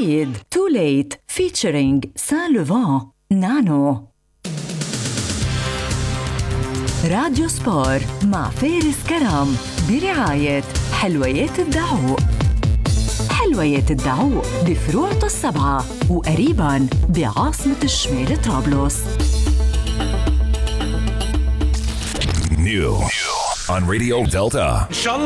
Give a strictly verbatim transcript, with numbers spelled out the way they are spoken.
جديد Too Late featuring Saint Laurent نانو. راديو سبور مع فارس كرم برعاية حلويات الدعوق. حلويات الدعوق بفروع السبعة وقريباً بعاصمة الشمال طرابلس. New on Radio Delta.